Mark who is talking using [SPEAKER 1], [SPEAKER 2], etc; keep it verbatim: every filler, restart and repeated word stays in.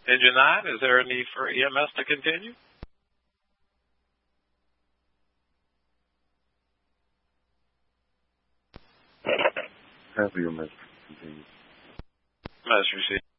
[SPEAKER 1] Engine nine, is there a need for E M S to continue?
[SPEAKER 2] Have E M S continue.
[SPEAKER 1] Message received.